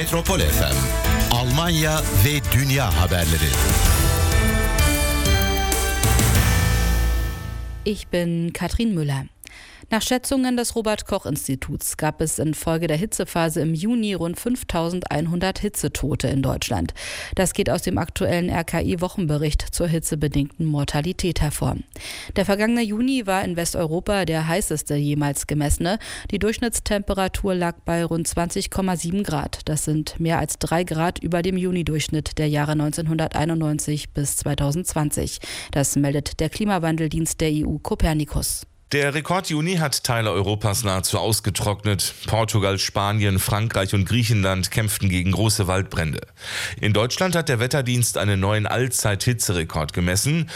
Metropol FM, Almanya ve dünya haberleri. Ich bin Katrin Müller. Nach Schätzungen des Robert-Koch-Instituts gab es infolge der Hitzephase im Juni rund 5.100 Hitzetote in Deutschland. Das geht aus dem aktuellen RKI-Wochenbericht zur hitzebedingten Mortalität hervor. Der vergangene Juni war in Westeuropa der heißeste jemals gemessene. Die Durchschnittstemperatur lag bei rund 20,7 Grad. Das sind mehr als 3 Grad über dem Juni-Durchschnitt der Jahre 1991 bis 2020. Das meldet der Klimawandeldienst der EU Copernicus. Der Rekord-Juni hat Teile Europas nahezu ausgetrocknet. Portugal, Spanien, Frankreich und Griechenland kämpften gegen große Waldbrände. In Deutschland hat der Wetterdienst einen neuen Allzeit-Hitzerekord gemessen.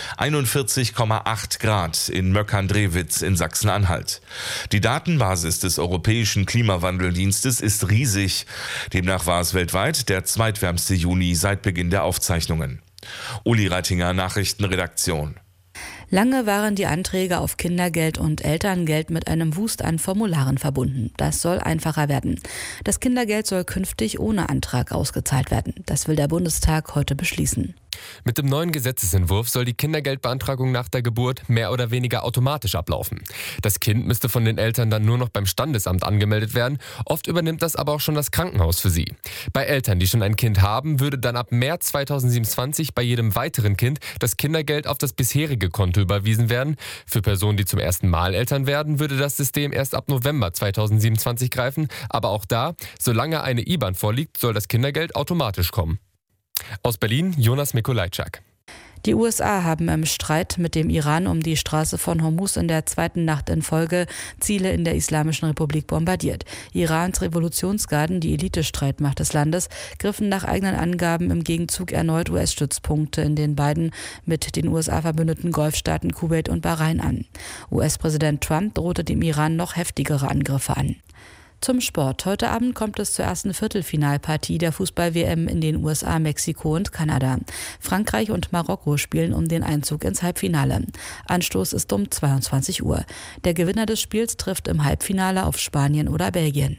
41,8 Grad in Möckern-Drewitz in Sachsen-Anhalt. Die Datenbasis des Europäischen Klimawandeldienstes ist riesig. Demnach war es weltweit der zweitwärmste Juni seit Beginn der Aufzeichnungen. Uli Reitinger, Nachrichtenredaktion. Lange waren die Anträge auf Kindergeld und Elterngeld mit einem Wust an Formularen verbunden. Das soll einfacher werden. Das Kindergeld soll künftig ohne Antrag ausgezahlt werden. Das will der Bundestag heute beschließen. Mit dem neuen Gesetzesentwurf soll die Kindergeldbeantragung nach der Geburt mehr oder weniger automatisch ablaufen. Das Kind müsste von den Eltern dann nur noch beim Standesamt angemeldet werden. Oft übernimmt das aber auch schon das Krankenhaus für sie. Bei Eltern, die schon ein Kind haben, würde dann ab März 2027 bei jedem weiteren Kind das Kindergeld auf das bisherige Konto überwiesen werden. Für Personen, die zum ersten Mal Eltern werden, würde das System erst ab November 2027 greifen. Aber auch da, solange eine IBAN vorliegt, soll das Kindergeld automatisch kommen. Aus Berlin, Jonas Mikolajczak. Die USA haben im Streit mit dem Iran um die Straße von Hormuz in der zweiten Nacht in Folge Ziele in der Islamischen Republik bombardiert. Irans Revolutionsgarden, die Elitestreitmacht des Landes, griffen nach eigenen Angaben im Gegenzug erneut US-Stützpunkte in den beiden mit den USA verbündeten Golfstaaten Kuwait und Bahrain an. US-Präsident Trump drohte dem Iran noch heftigere Angriffe an. Zum Sport. Heute Abend kommt es zur ersten Viertelfinalpartie der Fußball-WM in den USA, Mexiko und Kanada. Frankreich und Marokko spielen um den Einzug ins Halbfinale. Anstoß ist um 22 Uhr. Der Gewinner des Spiels trifft im Halbfinale auf Spanien oder Belgien.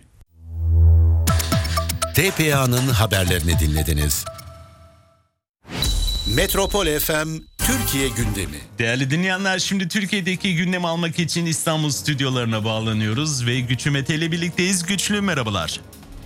TPA'nın haberlerini dinlediniz. Metropol FM Türkiye gündemi. Değerli dinleyenler, şimdi Türkiye'deki gündemi almak için İstanbul stüdyolarına bağlanıyoruz ve Güçlü Mete ile birlikteyiz. Güçlü, merhabalar.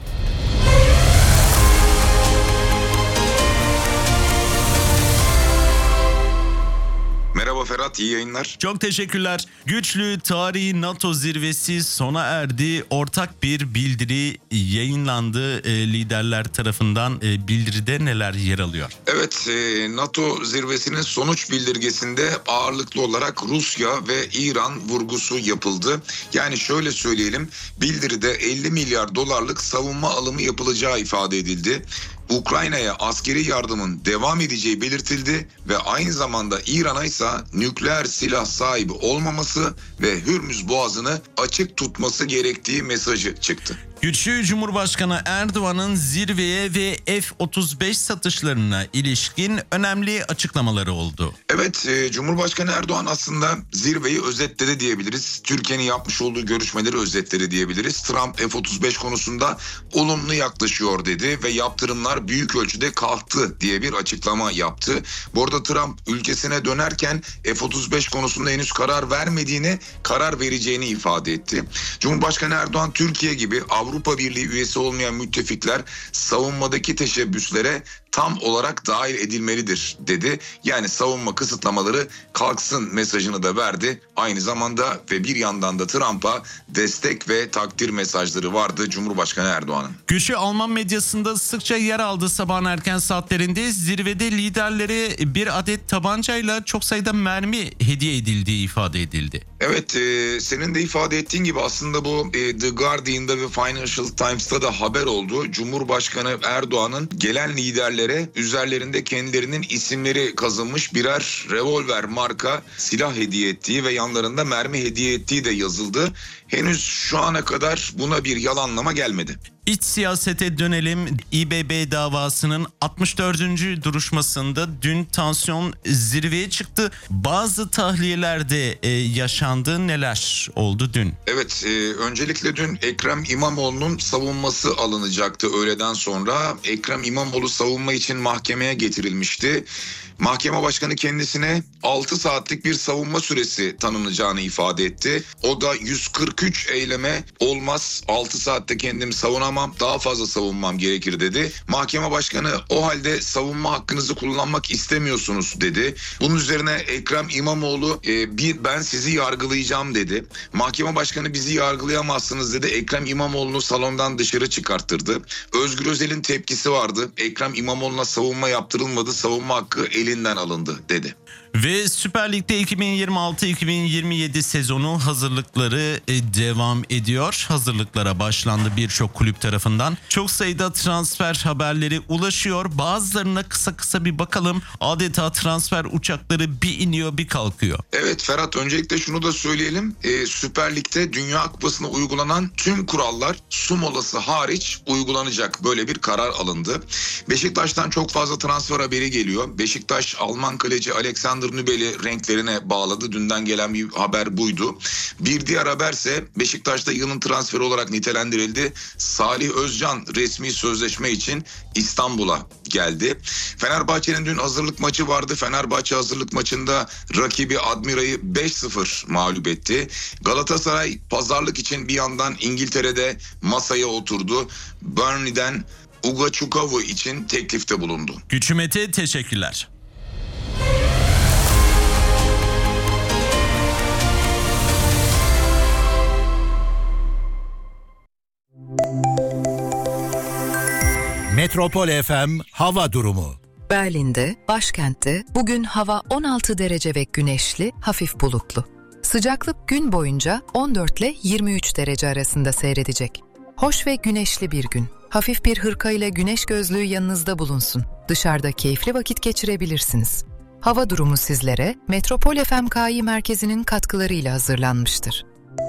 Merhaba Ferhat, iyi yayınlar. Çok teşekkürler. Güçlü, tarihi NATO zirvesi sona erdi. Ortak bir bildiri yayınlandı liderler tarafından. Bildiride neler yer alıyor? Evet, NATO zirvesinin sonuç bildirgesinde ağırlıklı olarak Rusya ve İran vurgusu yapıldı. Yani şöyle söyleyelim, bildiride 50 milyar dolarlık savunma alımı yapılacağı ifade edildi. Ukrayna'ya askeri yardımın devam edeceği belirtildi ve aynı zamanda İran'a ise nükleer silah sahibi olmaması ve Hürmüz Boğazı'nı açık tutması gerektiği mesajı çıktı. Güçlü, Cumhurbaşkanı Erdoğan'ın zirveye ve F-35 satışlarına ilişkin önemli açıklamaları oldu. Evet, Cumhurbaşkanı Erdoğan aslında zirveyi özetledi diyebiliriz. Türkiye'nin yapmış olduğu görüşmeleri özetledi diyebiliriz. Trump F-35 konusunda olumlu yaklaşıyor dedi ve yaptırımlar büyük ölçüde kalktı diye bir açıklama yaptı. Bu arada Trump ülkesine dönerken F-35 konusunda henüz karar vermediğini, karar vereceğini ifade etti. Cumhurbaşkanı Erdoğan, Türkiye gibi Avrupa Birliği üyesi olmayan müttefikler savunmadaki teşebbüslere tam olarak dahil edilmelidir dedi. Yani savunma kısıtlamaları kalksın mesajını da verdi. Aynı zamanda ve bir yandan da Trump'a destek ve takdir mesajları vardı Cumhurbaşkanı Erdoğan'ın. Güçlü, Alman medyasında sıkça yer aldı sabahın erken saatlerinde. Zirvede liderlere bir adet tabancayla çok sayıda mermi hediye edildiği ifade edildi. Evet, senin de ifade ettiğin gibi aslında bu The Guardian'da ve Financial Times'ta da haber oldu. Cumhurbaşkanı Erdoğan'ın gelen liderlere üzerlerinde kendilerinin isimleri kazınmış birer revolver marka silah hediye ettiği ve yanlarında mermi hediye ettiği de yazıldı. henüz şu ana kadar buna bir yalanlama gelmedi. İç siyasete dönelim. İBB davasının 64. duruşmasında dün tansiyon zirveye çıktı. Bazı tahliyelerde yaşandı. Neler oldu dün? Evet, öncelikle dün Ekrem İmamoğlu'nun savunması alınacaktı öğleden sonra. Ekrem İmamoğlu savunma için mahkemeye getirilmişti. Mahkeme başkanı kendisine 6 saatlik bir savunma süresi tanınacağını ifade etti. O da 143 eyleme olmaz, 6 saatte kendimi savunamam, daha fazla savunmam gerekir dedi. Mahkeme başkanı o halde savunma hakkınızı kullanmak istemiyorsunuz dedi. Bunun üzerine Ekrem İmamoğlu ben sizi yargılayacağım dedi. Mahkeme başkanı bizi yargılayamazsınız dedi. Ekrem İmamoğlu'nu salondan dışarı çıkarttırdı. Özgür Özel'in tepkisi vardı. Ekrem İmamoğlu'na savunma yaptırılmadı, savunma hakkı elinden alındı dedi. Ve Süper Lig'de 2026-2027 sezonu hazırlıkları devam ediyor. Hazırlıklara başlandı birçok kulüp tarafından. Çok sayıda transfer haberleri ulaşıyor. Bazılarına kısa bir bakalım. Adeta transfer uçakları bir iniyor bir kalkıyor. Evet Ferhat, öncelikle şunu da söyleyelim. Süper Lig'de Dünya Kupası'na uygulanan tüm kurallar su molası hariç uygulanacak. Böyle bir karar alındı. Beşiktaş'tan çok fazla transfer haberi geliyor. Beşiktaş Alman kaleci Alexander Nübel'i renklerine bağladı. Dünden gelen bir haber buydu. Bir diğer haberse Beşiktaş'ta yılın transferi olarak nitelendirildi. Salih Özcan resmi sözleşme için İstanbul'a geldi. Fenerbahçe'nin dün hazırlık maçı vardı. Fenerbahçe hazırlık maçında rakibi Admira'yı 5-0 mağlup etti. Galatasaray pazarlık için bir yandan İngiltere'de masaya oturdu. Burnley'den Uga Çukavu için teklifte bulundu. Güçlü Mete, teşekkürler. Metropol FM hava durumu. Berlin'de, başkentte bugün hava 16 derece ve güneşli, hafif bulutlu. Sıcaklık gün boyunca 14 ile 23 derece arasında seyredecek. Hoş ve güneşli bir gün. Hafif bir hırka ile güneş gözlüğü yanınızda bulunsun. Dışarıda keyifli vakit geçirebilirsiniz. Hava durumu sizlere Metropol FM KI merkezinin katkılarıyla hazırlanmıştır.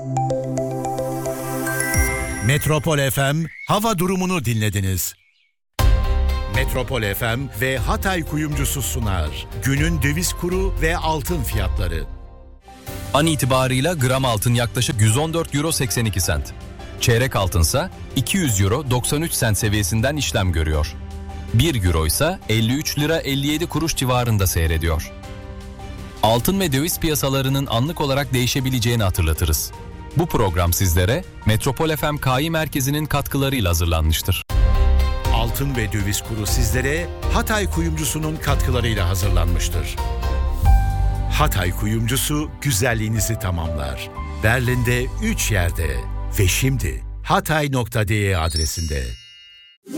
Metropol FM hava durumunu dinlediniz. Metropol FM ve Hatay Kuyumcusu sunar. Günün döviz kuru ve altın fiyatları. An itibarıyla gram altın yaklaşık 114 euro 82 sent. Çeyrek altınsa 200 euro 93 sent seviyesinden işlem görüyor. 1 euro ise 53 lira 57 kuruş civarında seyrediyor. Altın ve döviz piyasalarının anlık olarak değişebileceğini hatırlatırız. Bu program sizlere Metropol FM KI merkezinin katkılarıyla hazırlanmıştır. Altın ve döviz kuru sizlere Hatay Kuyumcusu'nun katkılarıyla hazırlanmıştır. Hatay Kuyumcusu güzelliğinizi tamamlar. Berlin'de 3 yerde ve şimdi hatay.de adresinde.